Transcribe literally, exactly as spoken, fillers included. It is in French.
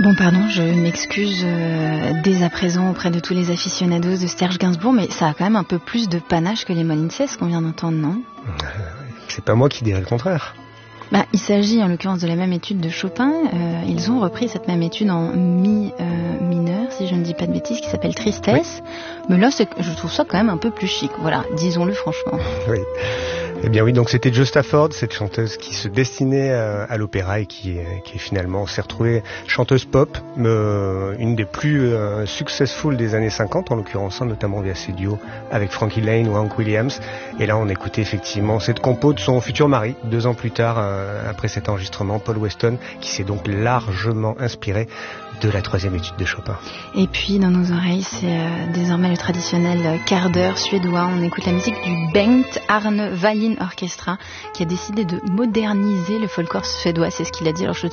Bon, pardon, je m'excuse euh, dès à présent auprès de tous les aficionados de Serge Gainsbourg, mais ça a quand même un peu plus de panache que les Molinces qu'on vient d'entendre, non ? C'est pas moi qui dirais le contraire. Bah, il s'agit en l'occurrence de la même étude de Chopin. Euh, ils ont repris cette même étude en mi euh, mineur, si je ne dis pas de bêtises, qui s'appelle Tristesse. Oui. Mais là, c'est, je trouve ça quand même un peu plus chic. Voilà, disons-le franchement. Oui. Eh bien oui, donc c'était Jo Stafford, cette chanteuse qui se destinait à, à l'opéra et qui, qui finalement s'est retrouvée chanteuse pop, euh, une des plus euh, successful des années cinquante, en l'occurrence, notamment via ses duos avec Frankie Laine ou Hank Williams. Et là, on écoutait effectivement cette compo de son futur mari, deux ans plus tard, euh, après cet enregistrement, Paul Weston, qui s'est donc largement inspiré de la troisième étude de Chopin. Et puis, dans nos oreilles, c'est euh, désormais le traditionnel quart d'heure suédois. On écoute la musique du Bengt Arne Wallin Orchestra, qui a décidé de moderniser le folklore suédois. C'est ce qu'il a dit. Alors, je